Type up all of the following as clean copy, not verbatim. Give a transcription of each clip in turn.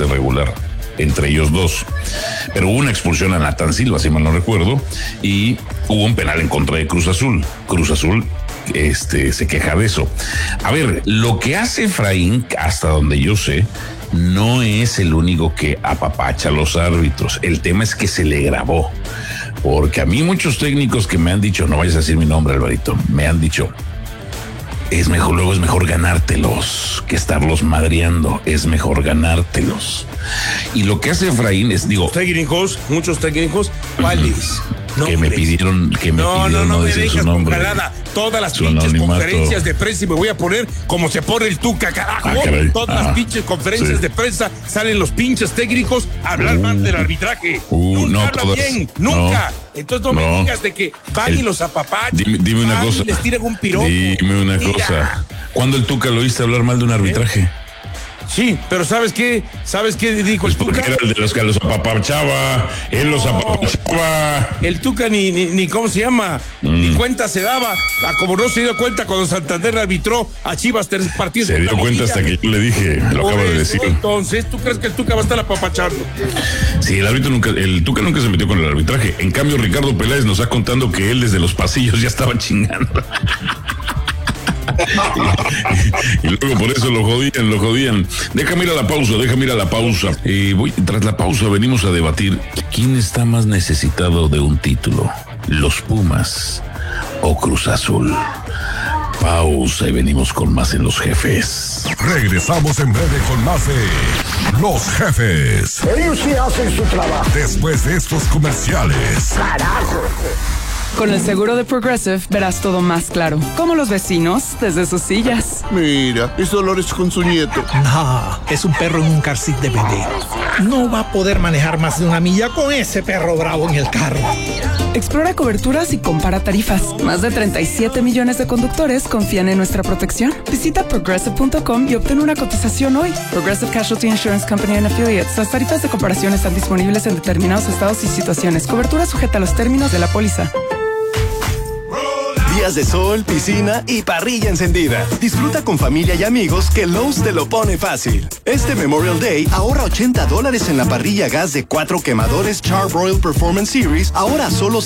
base regular entre ellos dos. Pero hubo una expulsión a Nathan Silva, si mal no recuerdo, y hubo un penal en contra de Cruz Azul. Cruz Azul se queja de eso. A ver, lo que hace Efraín, hasta donde yo sé, no es el único que apapacha a los árbitros. El tema es que se le grabó. Porque a mí muchos técnicos que me han dicho, no vayas a decir mi nombre, Alvarito, me han dicho, luego es mejor ganártelos que estarlos madreando, es mejor ganártelos. Y lo que hace Efraín es, muchos técnicos, ¿cuáles? Que me pidieron no decir su nombre. Todas las pinches conferencias de prensa, y me voy a poner como se pone el Tuca, carajo. Todas las pinches conferencias de prensa salen los pinches técnicos a hablar mal del arbitraje. Nunca hablan bien, nunca. Entonces no me digas de que van y los apapachan. Dime una cosa. Y les tiran un piropo. Dime una cosa. ¿Cuándo el Tuca lo oíste hablar mal de un arbitraje? Sí, pero ¿sabes qué? Dijo el Tuca? Era el de los que los apapachaba. Él los apapachaba. El Tuca ni ¿cómo se llama? Ni cuenta se daba. Como no se dio cuenta cuando Santander arbitró a Chivas 3 partidos. Se dio cuenta hasta que yo le dije, lo acabo de decir. Entonces, ¿tú crees que el Tuca va a estar apapachando? Sí, el Tuca nunca se metió con el arbitraje. En cambio, Ricardo Peláez nos está contando que él desde los pasillos ya estaba chingando. Y luego por eso lo jodían. Déjame ir a la pausa. Tras la pausa venimos a debatir quién está más necesitado de un título, los Pumas o Cruz Azul. Pausa y venimos con más en Los Jefes. Regresamos en breve con más de Los Jefes. Ellos sí hacen su trabajo. Después de estos comerciales. ¡Carajo! Con el seguro de Progressive verás todo más claro, como los vecinos desde sus sillas. Mira, es Dolores con su nieto. No, es un perro en un car seat de bebé. No va a poder manejar más de 1 milla con ese perro bravo en el carro. Explora coberturas y compara tarifas. Más de 37 millones de conductores confían en nuestra protección. Visita Progressive.com y obtén una cotización hoy. Progressive Casualty Insurance Company and Affiliates. Las tarifas de comparación están disponibles en determinados estados y situaciones. Cobertura sujeta a los términos de la póliza. Días de sol, piscina y parrilla encendida. Disfruta con familia y amigos que Lowe's te lo pone fácil. Este Memorial Day ahorra $80 en la parrilla gas de 4 quemadores Char-Broil Performance Series, ahora solo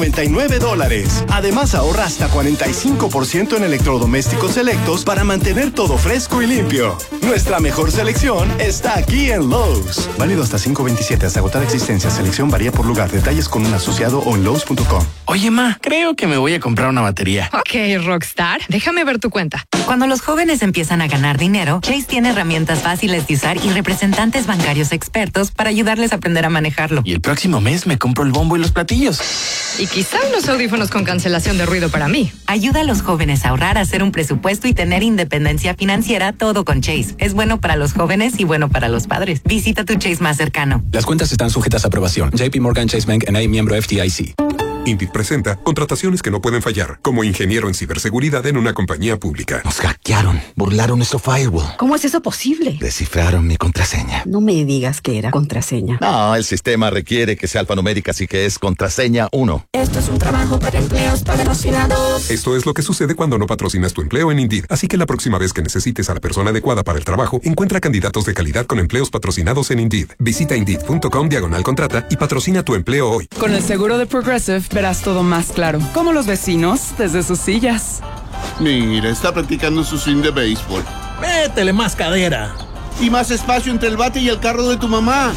$199. Además ahorra hasta 45% en electrodomésticos selectos para mantener todo fresco y limpio. Nuestra mejor selección está aquí en Lowe's. Válido hasta 5/27 hasta agotar existencia. Selección varía por lugar. Detalles con un asociado o en Lowe's.com. Oye, ma, creo que me voy a comprar una batería. Ok, Rockstar, déjame ver tu cuenta. Cuando los jóvenes empiezan a ganar dinero, Chase tiene herramientas fáciles de usar y representantes bancarios expertos para ayudarles a aprender a manejarlo. Y el próximo mes me compro el bombo y los platillos. Y quizá unos audífonos con cancelación de ruido para mí. Ayuda a los jóvenes a ahorrar, a hacer un presupuesto y tener independencia financiera, todo con Chase. Es bueno para los jóvenes y bueno para los padres. Visita tu Chase más cercano. Las cuentas están sujetas a aprobación. JP Morgan Chase Bank N.A., miembro FDIC. Indeed presenta contrataciones que no pueden fallar, como ingeniero en ciberseguridad en una compañía pública. Nos hackearon, burlaron nuestro firewall. ¿Cómo es eso posible? Descifraron mi contraseña. No me digas que era contraseña. No, el sistema requiere que sea alfanumérica, así que es contraseña 1. Esto es un trabajo para empleos patrocinados. Esto es lo que sucede cuando no patrocinas tu empleo en Indeed. Así que la próxima vez que necesites a la persona adecuada para el trabajo, encuentra candidatos de calidad con empleos patrocinados en Indeed. Visita Indeed.com/contrata y patrocina tu empleo hoy. Con el seguro de Progressive verás todo más claro, como los vecinos desde sus sillas. Mira, está practicando su swing de béisbol. Métele más cadera. Y más espacio entre el bate y el carro de tu mamá.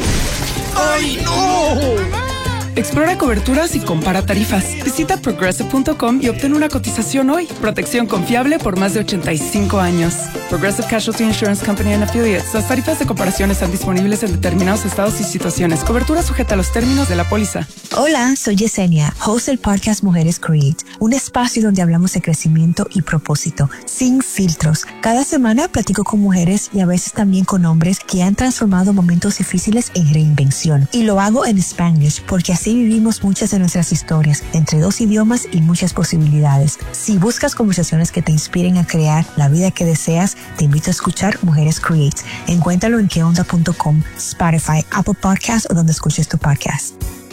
¡Ay, no! Explora coberturas y compara tarifas. Visita Progressive.com y obtén una cotización hoy. Protección confiable por más de 85 años. Progressive Casualty Insurance Company and Affiliates. Las tarifas de comparación están disponibles en determinados estados y situaciones. Cobertura sujeta a los términos de la póliza. Hola, soy Yesenia, host del podcast Mujeres Create, un espacio donde hablamos de crecimiento y propósito, sin filtros. Cada semana platico con mujeres y a veces también con hombres que han transformado momentos difíciles en reinvención. Y lo hago en Spanglish porque así vivimos muchas de nuestras historias, entre 2 idiomas y muchas posibilidades. Si buscas conversaciones que te inspiren a crear la vida que deseas, te invito a escuchar Mujeres Create. Encuéntralo en queonda.com, Spotify, Apple Podcasts o donde escuches tu podcast.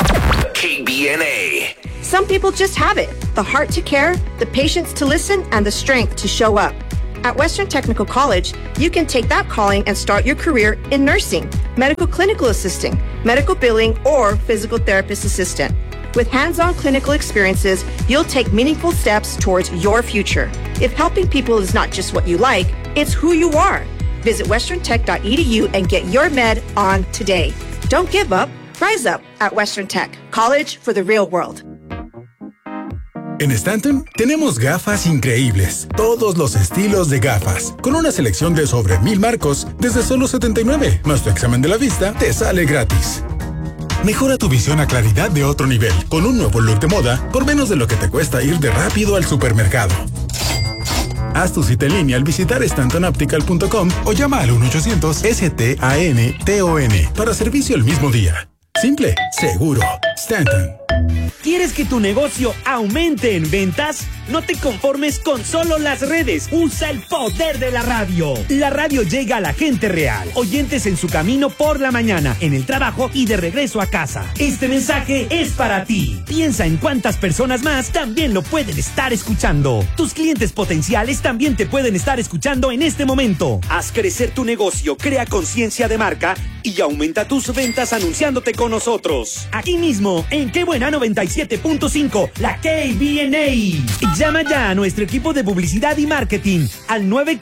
KBNA. Some people just have it. The heart to care, the patience to listen, and the strength to show up. At Western Technical College, you can take that calling and start your career in nursing, medical clinical assisting, medical billing, or physical therapist assistant. With hands-on clinical experiences, you'll take meaningful steps towards your future. If helping people is not just what you like, it's who you are. Visit westerntech.edu and get your med on today. Don't give up. Rise up at Western Tech. College for the real world. En Stanton tenemos gafas increíbles, todos los estilos de gafas, con una selección de sobre 1000 marcos desde solo $79, más tu examen de la vista te sale gratis. Mejora tu visión a claridad de otro nivel, con un nuevo look de moda por menos de lo que te cuesta ir de rápido al supermercado. Haz tu cita en línea al visitar stantonoptical.com o llama al 1-800-STANTON para servicio el mismo día. Simple, seguro. Stanton. ¿Quieres que tu negocio aumente en ventas? No te conformes con solo las redes. Usa el poder de la radio. La radio llega a la gente real. Oyentes en su camino por la mañana, en el trabajo y de regreso a casa. Este mensaje es para ti. Piensa en cuántas personas más también lo pueden estar escuchando. Tus clientes potenciales también te pueden estar escuchando en este momento. Haz crecer tu negocio, crea conciencia de marca y aumenta tus ventas anunciándote con nosotros. Aquí mismo, en Qué Buena 97.5, la KBNA. Llama ya a nuestro equipo de publicidad y marketing al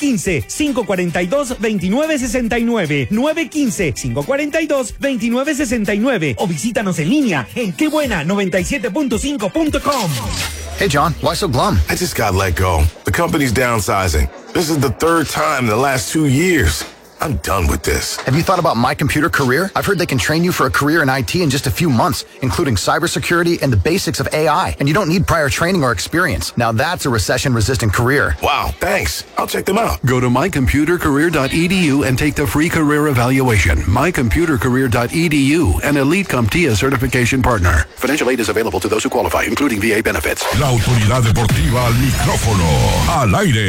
915-542-2969, 915-542-2969 o visítanos en línea en quebuena97.5.com. Hey John, why so glum? I just got let go. The company's downsizing. This is the third time in the last 2 years. I'm done with this. Have you thought about My Computer Career? I've heard they can train you for a career in IT in just a few months, including cybersecurity and the basics of AI. And you don't need prior training or experience. Now that's a recession-resistant career. Wow, thanks. I'll check them out. Go to mycomputercareer.edu and take the free career evaluation. mycomputercareer.edu, an Elite CompTIA certification partner. Financial aid is available to those who qualify, including VA benefits. La autoridad deportiva al micrófono, al aire.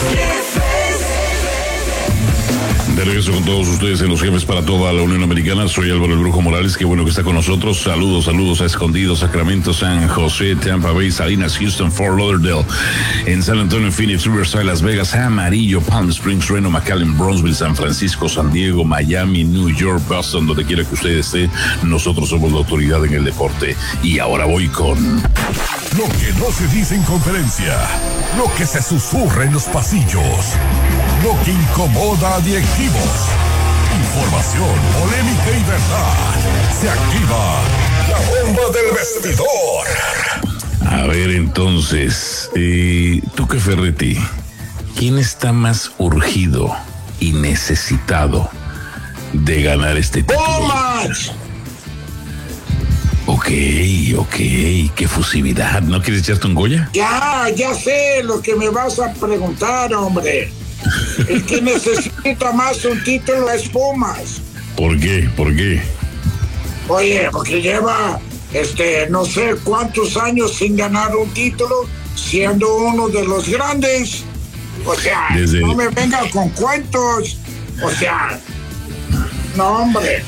De regreso con todos ustedes en Los Jefes para toda la Unión Americana. Soy Álvaro el Brujo Morales, qué bueno que está con nosotros. Saludos a Escondido, Sacramento, San José, Tampa Bay, Salinas, Houston, Fort Lauderdale, en San Antonio, Phoenix, Riverside, Las Vegas, Amarillo, Palm Springs, Reno, McAllen, Bronzeville, San Francisco, San Diego, Miami, New York, Boston, donde quiera que usted esté. Nosotros somos la autoridad en el deporte. Y ahora voy con... Lo que no se dice en conferencia, lo que se susurra en los pasillos, lo que incomoda a directivos. Información, polémica y verdad. Se activa la bomba del vestidor. A ver, entonces, Tuca Ferretti, ¿quién está más urgido y necesitado de ganar este título? ¡Pumas! Ok, qué fusividad. ¿No quieres echarte un Goya? Ya sé lo que me vas a preguntar, hombre. El que necesita más un título es Pumas. ¿Por qué? Oye, porque lleva, no sé cuántos años sin ganar un título, siendo uno de los grandes. O sea, no me venga con cuentos. O sea, no, hombre.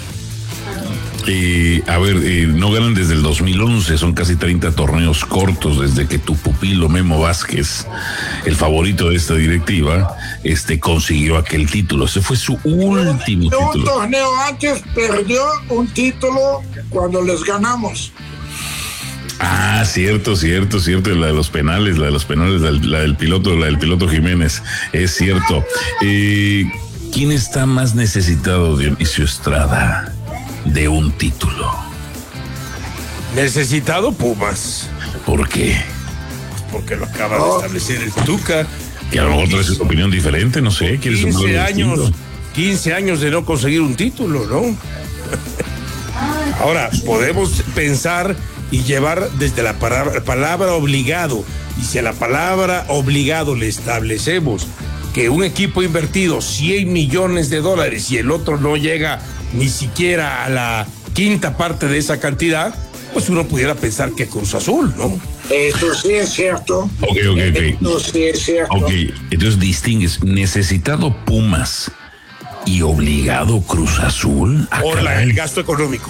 A ver, no ganan desde el 2011, son casi 30 torneos cortos desde que tu pupilo Memo Vázquez, el favorito de esta directiva, consiguió aquel título. Ese fue su último título. Un torneo antes perdió un título cuando les ganamos. Ah, cierto, la de los penales, la del piloto Jiménez, es cierto. ¿Quién está más necesitado, Dionisio Estrada, de un título? Necesitado Pumas. ¿Por qué? Porque lo acaba de establecer el Tuca. Que a lo mejor traes una opinión diferente, no sé. 15 años de no conseguir un título, ¿no? Ahora, podemos pensar y llevar desde la palabra obligado. Y si a la palabra obligado le establecemos que un equipo ha invertido $100 millones y el otro no llega ni siquiera a la quinta parte de esa cantidad, pues uno pudiera pensar que Cruz Azul, ¿no? Eso sí es cierto. Ok. Eso sí es cierto. Ok, entonces distingues necesitado Pumas y obligado Cruz Azul. Por el gasto económico.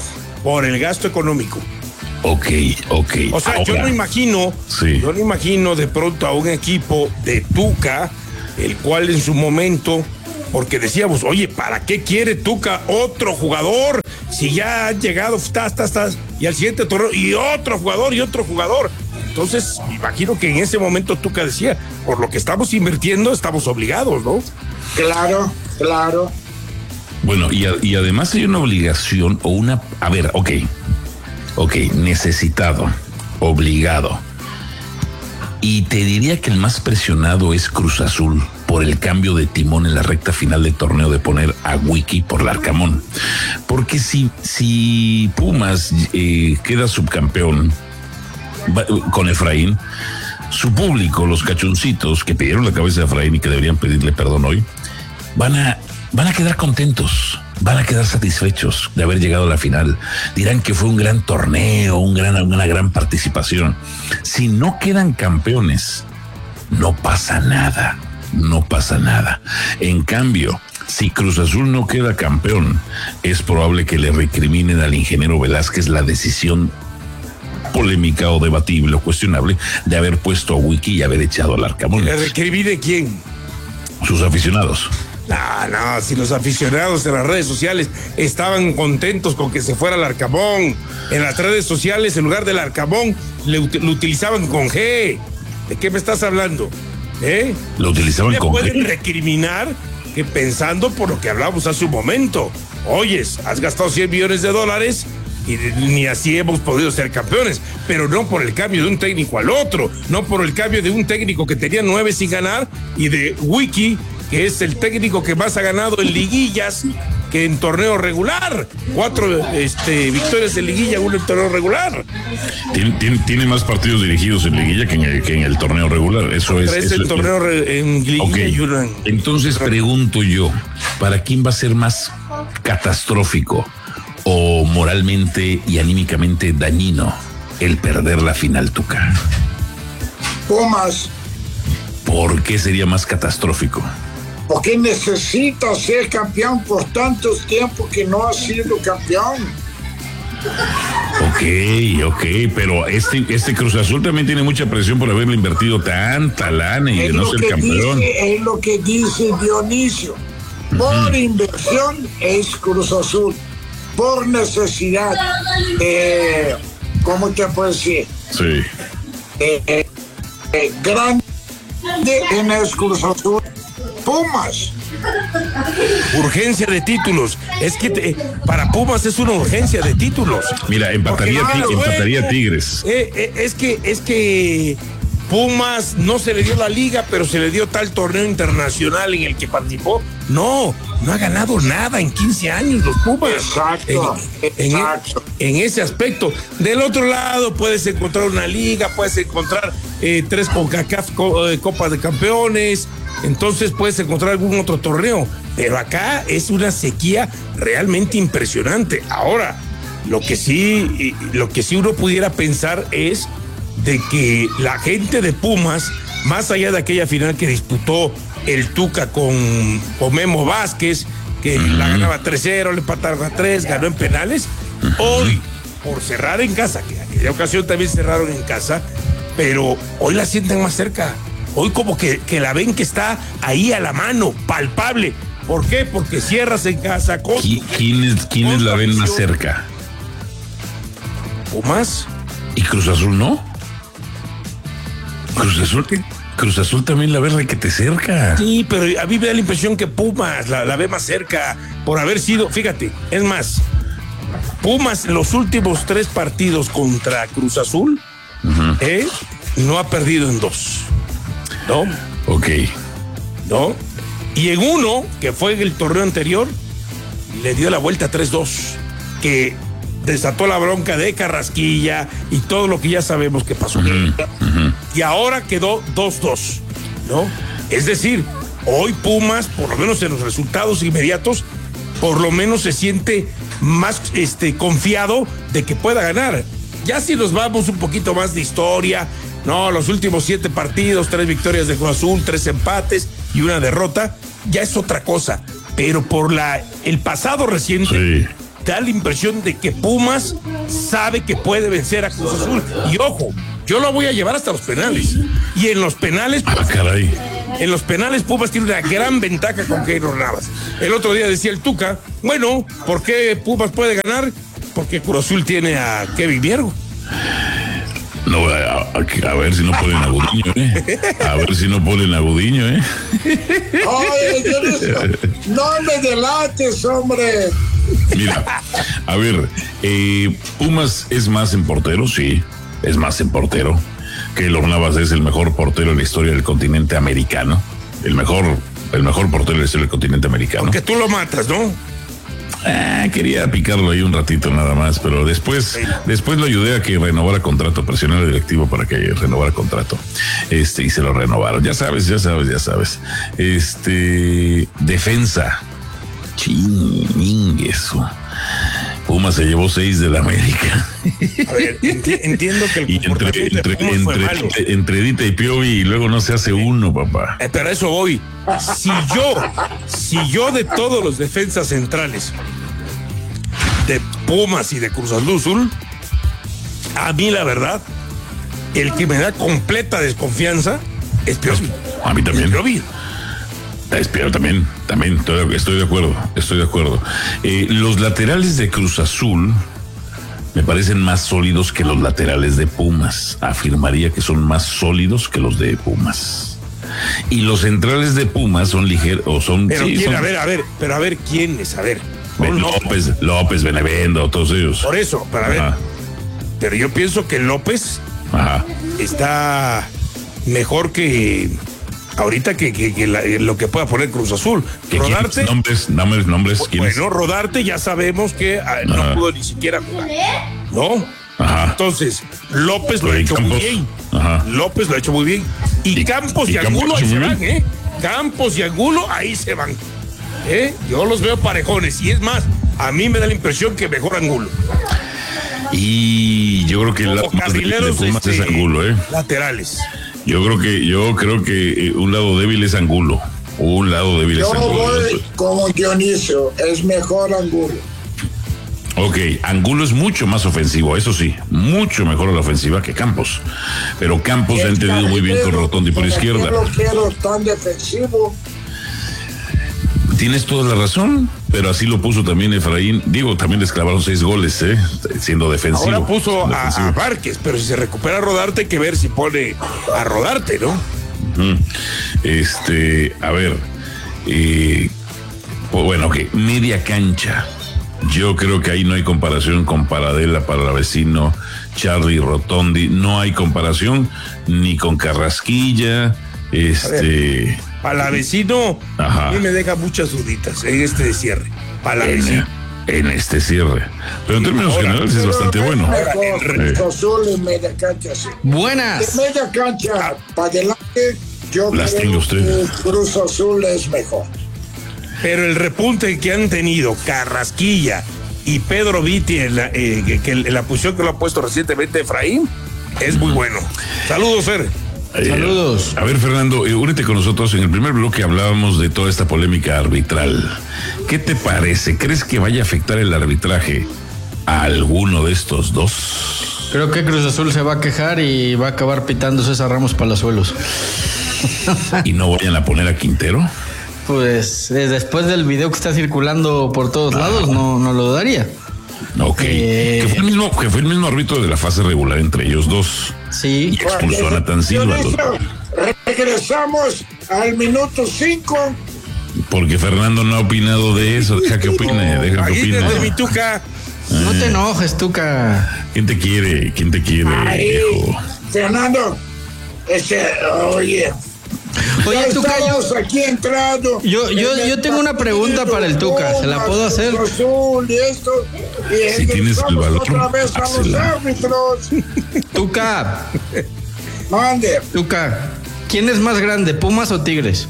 Ok. O sea, ahora, yo no imagino de pronto a un equipo de Tuca el cual en su momento, porque decíamos, oye, ¿para qué quiere Tuca otro jugador? Si ya han llegado, y al siguiente torneo, y otro jugador. Entonces, me imagino que en ese momento Tuca decía, por lo que estamos invirtiendo, estamos obligados, ¿no? Claro. Bueno, y además hay una obligación o una... A ver, ok, necesitado, obligado. Y te diría que el más presionado es Cruz Azul por el cambio de timón en la recta final del torneo de poner a Wiki por Larcamón. Porque si Pumas queda subcampeón con Efraín, su público, los cachoncitos que pidieron la cabeza de Efraín y que deberían pedirle perdón hoy, van a quedar contentos, van a quedar satisfechos de haber llegado a la final. Dirán que fue un gran torneo, una gran participación. Si no quedan campeones, no pasa nada. En cambio, si Cruz Azul no queda campeón, es probable que le recriminen al ingeniero Velázquez la decisión polémica o debatible o cuestionable de haber puesto a Wiki y haber echado al Arcamón. ¿Le recrimine quién? Sus aficionados. No, si los aficionados en las redes sociales estaban contentos con que se fuera el Arcamón, en las redes sociales en lugar del Arcamón lo utilizaban con G. ¿De qué me estás hablando? Lo utilizaban con G. Pueden recriminar que pensando por lo que hablamos hace un momento. Oyes, has gastado $100 millones y ni así hemos podido ser campeones, pero no por el cambio de un técnico al otro, no por el cambio de un técnico que tenía 9 sin ganar y de Wiki, que es el técnico que más ha ganado en liguillas que en torneo regular. 4 victorias en liguilla, 1 en torneo regular. Tiene más partidos dirigidos en liguilla que en el torneo regular. Eso es. 3 en torneo en liguilla, okay. Y 1 en... Entonces pregunto yo, ¿para quién va a ser más catastrófico o moralmente y anímicamente dañino el perder la final, Tuca? Pumas. ¿Por qué sería más catastrófico? Porque necesita ser campeón por tantos tiempos que no ha sido campeón. Ok, pero este Cruz Azul también tiene mucha presión por haberle invertido tanta lana y de no ser campeón. Es lo que dice Dionisio. Por inversión es Cruz Azul. Por necesidad, ¿cómo te puedo decir? Sí. Grande en el Cruz Azul. Pumas. Urgencia de títulos. Es que para Pumas es una urgencia de títulos. Mira, empataría Tigres. Es que Pumas no se le dio la liga, pero se le dio tal torneo internacional en el que participó. No ha ganado nada en 15 años los Pumas. Exacto. En ese aspecto. Del otro lado puedes encontrar una liga, puedes encontrar 3 CONCACAF Copas de Campeones. Entonces puedes encontrar algún otro torneo. Pero acá es una sequía realmente impresionante. Ahora, lo que sí uno pudiera pensar es de que la gente de Pumas, más allá de aquella final que disputó el Tuca con Memo Vázquez, que la ganaba 3-0, le empataron a 3, ganó en penales, hoy, por cerrar en casa, que en aquella ocasión también cerraron en casa, pero hoy la sienten más cerca. Hoy como que la ven que está ahí a la mano, palpable. ¿Por qué? Porque cierras en casa. ¿Quiénes la ven más cerca? ¿Pumas? ¿Y Cruz Azul no? Cruz Azul también la ve requete cerca. Sí, pero a mí me da la impresión que Pumas la ve más cerca por haber sido, fíjate, es más, Pumas los últimos 3 partidos contra Cruz Azul, no ha perdido en 2. ¿No? Ok. ¿No? Y en uno, que fue en el torneo anterior, le dio la vuelta 3-2, que desató la bronca de Carrasquilla y todo lo que ya sabemos que pasó. Y ahora quedó 2-2, ¿no? Es decir, hoy Pumas, por lo menos en los resultados inmediatos, por lo menos se siente más confiado de que pueda ganar. Ya si nos vamos un poquito más de historia, no, los últimos 7 partidos, 3 victorias de Cruz Azul, 3 empates y 1 derrota, ya es otra cosa. Pero por el pasado reciente, da la impresión de que Pumas sabe que puede vencer a Cruz Azul. Y ojo, yo lo voy a llevar hasta los penales. Y en los penales, caray. en los penales Pumas tiene una gran ventaja con Keylor Navas. El otro día decía el Tuca, bueno, ¿por qué Pumas puede ganar? Porque Cruz Azul tiene a Kevin Viergo. No, a ver si no ponen a Gudiño, A ver si no ponen a Gudiño, Oye, no me delates, hombre. Mira, a ver, Pumas es más en portero, sí, es más en portero. Keylor Navas es el mejor portero en la historia del continente americano. El mejor portero en la historia del continente americano. Porque tú lo matas, ¿no? Quería picarlo ahí un ratito nada más, pero después lo ayudé a que renovara contrato, presioné al directivo para que renovara contrato. Y se lo renovaron. Ya sabes. Defensa. Eso. Pumas se llevó 6 de la América. A ver, entiendo que el entre Dita y Piovi y luego no se hace uno, papá. Pero a eso voy. Si yo de todos los defensas centrales de Pumas y de Cruz Azul, a mí la verdad, el que me da completa desconfianza es Piovi. A mí también. Pero también estoy de acuerdo. Los laterales de Cruz Azul me parecen más sólidos que los laterales de Pumas. Afirmaría que son más sólidos que los de Pumas. Y los centrales de Pumas son ligeros, o son... Pero sí, quién, a ver, ¿quiénes? A ver. López, Benevendo, todos ellos. Por eso, para ver. Pero yo pienso que López está mejor que... Ahorita que lo que pueda poner Cruz Azul. Rodarte. Nombres. ¿Quiénes? Bueno, Rodarte ya sabemos que no pudo ni siquiera jugar. ¿No? Entonces, López lo ha hecho muy bien. López lo ha hecho muy bien. Y Campos y Angulo ahí se van, Campos y Angulo ahí se van. Yo los veo parejones. Y es más, a mí me da la impresión que mejor Angulo. Y yo creo que el lado más de Pumas es Angulo, laterales. Yo creo que un lado débil es Angulo. Yo voy como Dionisio, es mejor Angulo. Ok, Angulo es mucho más ofensivo, eso sí, mucho mejor a la ofensiva que Campos. Pero Campos ha entendido muy bien con Rotondi por izquierda. Yo no quiero tan defensivo. Tienes toda la razón, pero así lo puso también Efraín. Digo, también les clavaron 6 goles, siendo defensivo. Ahora puso a Márquez, pero si se recupera a Rodarte, hay que ver si pone a Rodarte, ¿no? A ver, bueno, media cancha. Yo creo que ahí no hay comparación con Paradela, Palavecino, Charly, Rotondi. No hay comparación ni con Carrasquilla, Palavecino a mí me deja muchas duditas en este cierre. Palavecino. En este cierre. Pero en términos generales es bastante bueno. Cruz Azul en media cancha, sí. Buenas. De media cancha para adelante, yo creo que Cruz Azul es mejor. Pero el repunte que han tenido Carrasquilla y Pedro Vitti en la posición que lo ha puesto recientemente Efraín es muy bueno. Saludos, Fer. Saludos. A ver, Fernando, únete con nosotros. En el primer bloque hablábamos de toda esta polémica arbitral. ¿Qué te parece? ¿Crees que vaya a afectar el arbitraje a alguno de estos dos? Creo que Cruz Azul se va a quejar y va a acabar pitando César Ramos Palazuelos. ¿Y no vayan a poner a Quintero? Pues después del video que está circulando por todos lados, no lo daría. Ok, que fue el mismo árbitro de la fase regular entre ellos dos. Sí. Y expulsó a Nathan Silva. Regresamos al minuto 5. Porque Fernando no ha opinado de eso. Deja que opine. Desde mi Tuca. No te enojes, Tuca. ¿Quién te quiere, viejo? Fernando, oye, Tuca, aquí entrando. Yo tengo una pregunta para el Tuca, ¿se la puedo hacer? Si tienes el valor, otra vez a los árbitros. Tuca. Mande. Tuca, ¿quién es más grande, Pumas o Tigres?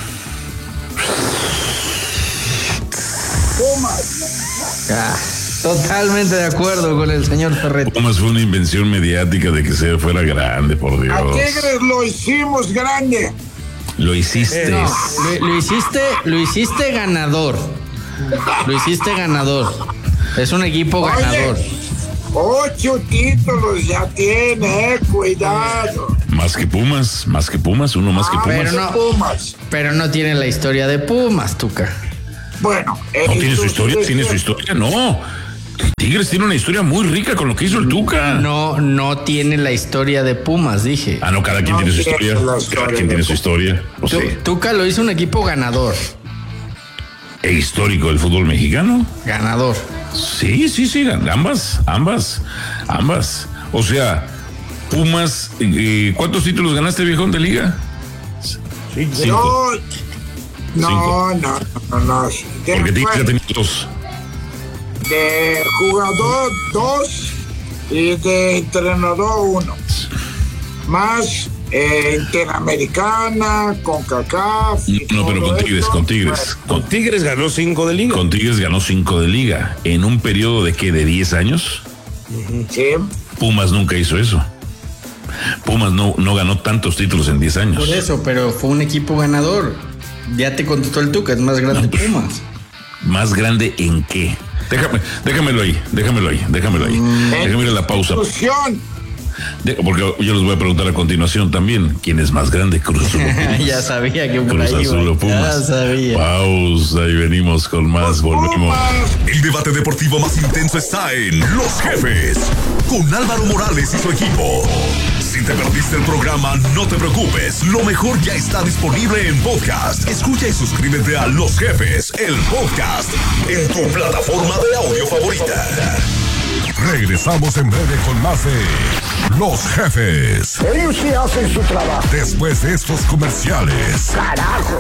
Pumas. Totalmente de acuerdo con el señor Ferretti. Pumas fue una invención mediática de que se fuera grande, por Dios. A Tigres lo hicimos grande. Lo hiciste. Lo hiciste ganador. Es un equipo ganador. 8 títulos ya tiene, cuidado. Más que Pumas, uno más que Pumas. Pero no tiene la historia de Pumas, Tuca. Bueno. ¿No tiene su historia? No. Tigres tiene una historia muy rica con lo que hizo el Tuca. No tiene la historia de Pumas, dije. No, cada quien tiene su historia. Cada quien tiene su historia. Tuca lo hizo un equipo ganador. ¿E histórico del fútbol mexicano? Ganador. Sí, ambas. O sea, Pumas, ¿cuántos títulos ganaste, viejón, de liga? 5. No. Porque Tigres ya tenía 2. De jugador 2 y de entrenador 1. Más Interamericana, CONCACAF. No, pero con Tigres. Con Tigres ganó 5 de liga. Con Tigres ganó 5 de liga. ¿En un periodo de qué? ¿De 10 años? Sí. Pumas nunca hizo eso. Pumas no ganó tantos títulos en 10 años. Por eso, pero fue un equipo ganador. Ya te contestó el Tuca, es más grande Pumas. ¿Más grande en qué? Déjamelo ahí. Déjame ir a la pausa. Porque yo les voy a preguntar a continuación también, ¿quién es más grande, Cruz Azul o Pumas? Ya sabía que por Cruz ahí Azul o Pumas. Ya sabía. Pausa y venimos con más, volvemos. El debate deportivo más intenso está en Los Jefes, con Álvaro Morales y su equipo. Si te perdiste el programa, no te preocupes, lo mejor ya está disponible en podcast. Escucha y suscríbete a Los Jefes, el podcast, en tu plataforma de audio favorita. Regresamos en breve con más de Los Jefes. Ellos sí hacen su trabajo. Después de estos comerciales. ¡Carajo!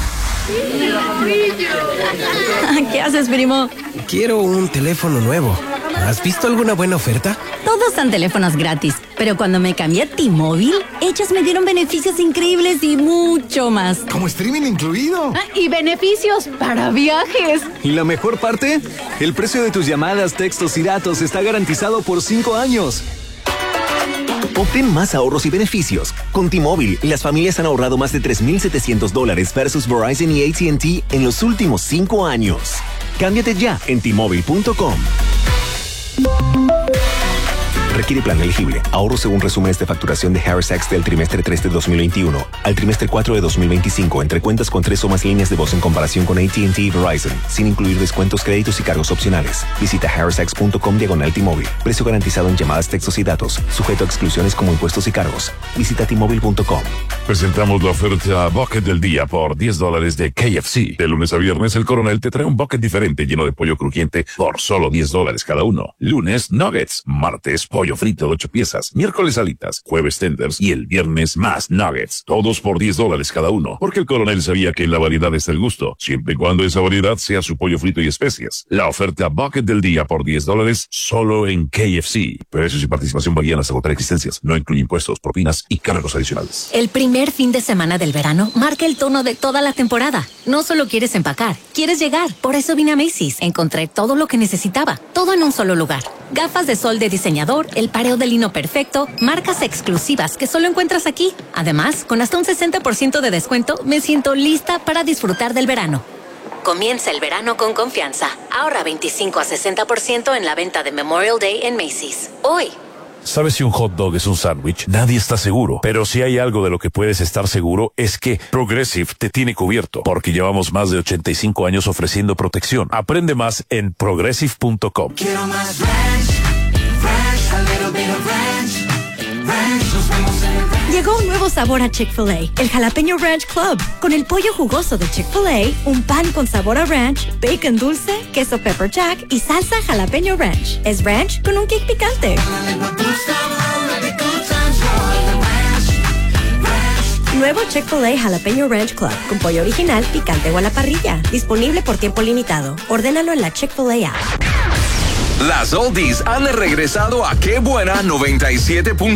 ¿Qué haces, primo? Quiero un teléfono nuevo. ¿Has visto alguna buena oferta? Todos son teléfonos gratis, pero cuando me cambié a T-Mobile, ellos me dieron beneficios increíbles y mucho más. ¿Como streaming incluido? Y beneficios para viajes. ¿Y la mejor parte? El precio de tus llamadas, textos y datos está garantizado por 5 años. Obtén más ahorros y beneficios. Con T-Mobile, las familias han ahorrado más de $3,700 versus Verizon y AT&T en los últimos 5 años. Cámbiate ya en T-Mobile.com. Requiere plan elegible. Ahorro según resúmenes de facturación de Harris Sachs del trimestre 3 de 2021 al trimestre 4 de 2025 entre cuentas con 3 o más líneas de voz en comparación con AT&T y Verizon, sin incluir descuentos, créditos y cargos opcionales. Visita harrisax.com/T-Mobile. Precio garantizado en llamadas, textos y datos. Sujeto a exclusiones como impuestos y cargos. Visita T-Mobile.com. Presentamos la oferta Bucket del día por $10 de KFC. De lunes a viernes, el Coronel te trae un bucket diferente lleno de pollo crujiente por solo $10 cada uno. Lunes, nuggets. Martes, pollo frito de 8 piezas. Miércoles, alitas. Jueves, tenders. Y el viernes, más nuggets. Todos por $10 cada uno. Porque el Coronel sabía que en la variedad está el gusto. Siempre y cuando esa variedad sea su pollo frito y especias. La oferta Bucket del día por $10 solo en KFC. Precios y participación varían hasta agotar existencias. No incluye impuestos, propinas y cargos adicionales. El primer fin de semana del verano marca el tono de toda la temporada. No solo quieres empacar, quieres llegar. Por eso vine a Macy's. Encontré todo lo que necesitaba. Todo en un solo lugar. Gafas de sol de diseñador, el pareo de lino perfecto, marcas exclusivas que solo encuentras aquí. Además, con hasta un 60% de descuento, me siento lista para disfrutar del verano. Comienza el verano con confianza. Ahorra 25 a 60% en la venta de Memorial Day en Macy's. Hoy. ¿Sabes si un hot dog es un sándwich? Nadie está seguro. Pero si hay algo de lo que puedes estar seguro es que Progressive te tiene cubierto. Porque llevamos más de 85 años ofreciendo protección. Aprende más en progressive.com. Quiero más ranch, a little bit of ranch. Nos vemos en el ranch. Llegó un nuevo sabor a Chick-fil-A, el Jalapeño Ranch Club. Con el pollo jugoso de Chick-fil-A, un pan con sabor a ranch, bacon dulce, queso pepper jack y salsa jalapeño ranch. Es ranch con un kick picante. Nuevo Chick-fil-A Jalapeño Ranch Club, con pollo original, picante o a la parrilla. Disponible por tiempo limitado. Ordénalo en la Chick-fil-A app. Las oldies han regresado a Qué Buena 97.7.